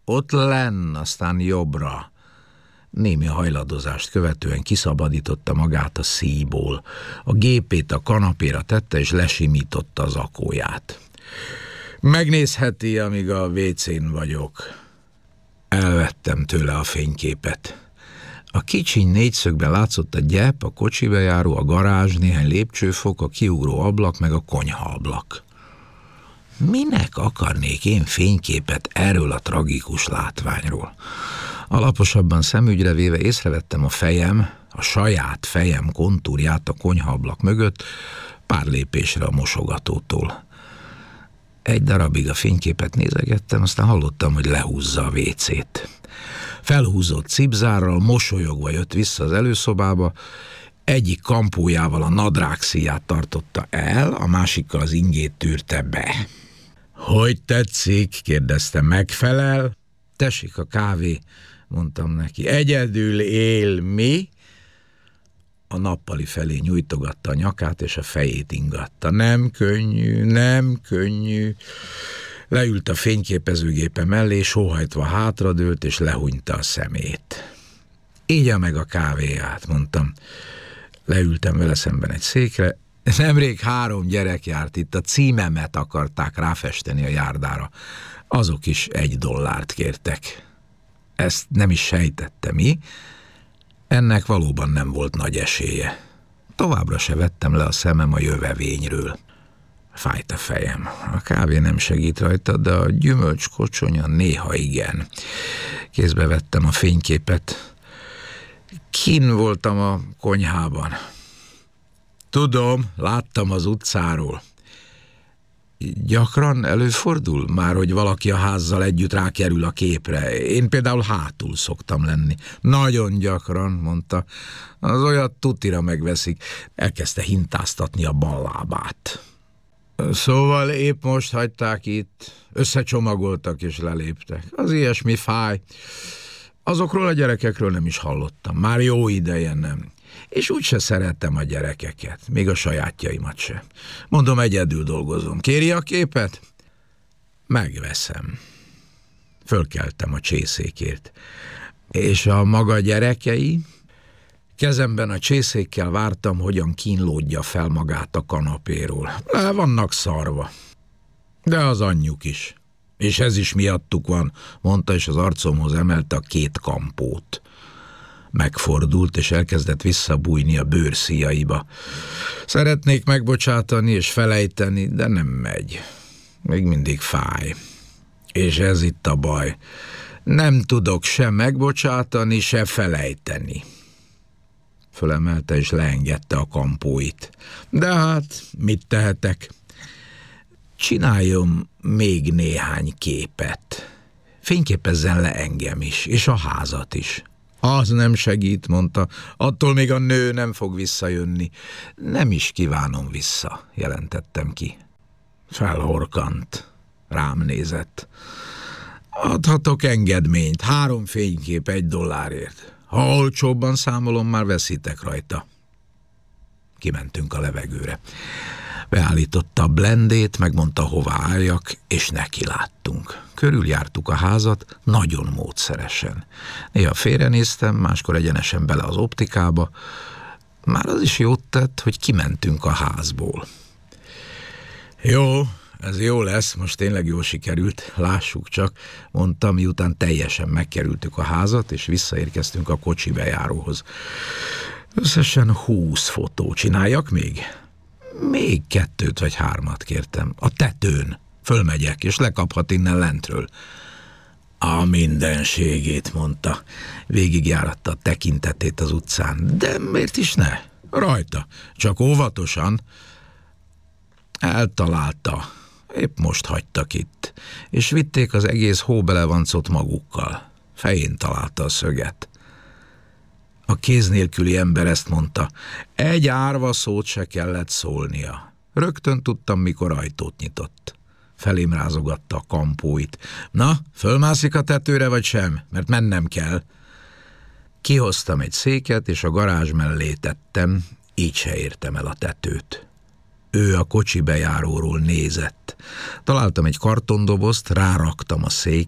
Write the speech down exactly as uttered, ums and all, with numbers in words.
ott lenn, aztán jobbra. Némi hajladozást követően kiszabadította magát a szíjból. A gépét a kanapéra tette, és lesimította az akóját. Megnézheti, amíg a vécén vagyok. Elvettem tőle a fényképet. A kicsiny négyszögben látszott a gyep, a kocsibejáró, a garázs, néhány lépcsőfok, a kiugró ablak, meg a konyhaablak. Minek akarnék én fényképet erről a tragikus látványról? Alaposabban szemügyre véve észrevettem a fejem, a saját fejem kontúrját a konyhaablak mögött, pár lépésre a mosogatótól. Egy darabig a fényképet nézegettem, aztán hallottam, hogy lehúzza a vécét. Felhúzott cipzárral, mosolyogva jött vissza az előszobába, egyik kampójával a nadrágszíját tartotta el, a másikkal az ingét tűrte be. Hogy tetszik? Kérdezte. Megfelel? Tessék a kávé, mondtam neki. Egyedül él, mi? A nappali felé nyújtogatta a nyakát, és a fejét ingatta. Nem könnyű, nem könnyű. Leült a fényképezőgépe mellé, sóhajtva hátradőlt, és lehúnyta a szemét. Ígya meg a kávéját, mondtam. Leültem vele szemben egy székre. Nemrég három gyerek járt itt, a címemet akarták ráfesteni a járdára. Azok is egy dollárt kértek. Ezt nem is sejtette, mi? Ennek valóban nem volt nagy esélye. Továbbra se vettem le a szemem a jövevényről. Fájt a fejem. A kávé nem segít rajta, de a gyümölcs kocsonya néha igen. Kézbe vettem a fényképet. Kinn voltam a konyhában. Tudom, láttam az utcáról. Gyakran előfordul már, hogy valaki a házzal együtt rákerül a képre. Én például hátul szoktam lenni. Nagyon gyakran, mondta. Az olyat tutira megveszik. Elkezdte hintáztatni a bal lábát. Szóval épp most hagyták itt. Összecsomagoltak és leléptek. Az ilyesmi fáj. Azokról a gyerekekről nem is hallottam. Már jó ideje nem. És úgyse szerettem a gyerekeket, még a sajátjaimat se. Mondom, egyedül dolgozom. Kéri a képet? Megveszem. Fölkeltem a csészékért. És a maga gyerekei? Kezemben a csészékkel vártam, hogyan kínlódja fel magát a kanapéról. Le vannak szarva. De az anyjuk is. És ez is miattuk van, mondta, és az arcomhoz emelte a két kampót. Megfordult, és elkezdett visszabújni a bőrszíjaiba. Szeretnék megbocsátani és felejteni, de nem megy. Még mindig fáj. És ez itt a baj. Nem tudok se megbocsátani, se felejteni. Fölemelte és leengedte a kampóit. De hát, mit tehetek? Csináljon még néhány képet. Fényképezzen le engem is, és a házat is. Az nem segít, mondta, attól még a nő nem fog visszajönni. Nem is kívánom vissza, jelentettem ki. Felhorkant, rám nézett. Adhatok engedményt, három fénykép egy dollárért. Ha olcsóbban számolom, már veszítek rajta. Kimentünk a levegőre. Beállította a blendét, megmondta, hová álljak, és neki láttunk. Körüljártuk a házat, nagyon módszeresen. Néha félrenéztem, máskor egyenesen bele az optikába. Már az is jót tett, hogy kimentünk a házból. Jó, ez jó lesz, most tényleg jól sikerült, lássuk csak, mondtam, miután teljesen megkerültük a házat, és visszaérkeztünk a kocsi bejáróhoz. Összesen húsz fotó. Csináljak még? Még kettőt vagy hármat kértem. A tetőn. Fölmegyek, és lekaphat innen lentről. A mindenségét, mondta. Végigjáratta a tekintetét az utcán. De miért is ne? Rajta. Csak óvatosan. Eltalálta. Épp most hagytak itt. És vitték az egész hóbelevancot magukkal. Fején találta a szöget. A kéz nélküli ember ezt mondta. Egy árva szót se kellett szólnia. Rögtön tudtam, mikor ajtót nyitott. Felém rázogatta a kampóit. Na, fölmászik a tetőre vagy sem? Mert mennem kell. Kihoztam egy széket, és a garázs mellé tettem, így se értem el a tetőt. Ő a kocsi bejáróról nézett. Találtam egy kartondobozt, ráraktam a szék